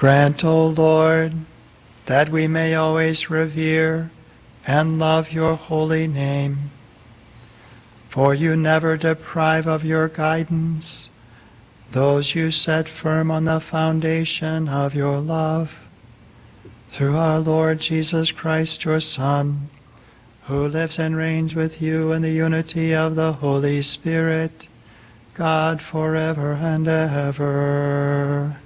Grant, O Lord, that we may always revere and love your holy name. For you never deprive of your guidance those you set firm on the foundation of your love. Through our Lord Jesus Christ, your Son, who lives and reigns with you in the unity of the Holy Spirit, God, forever and ever.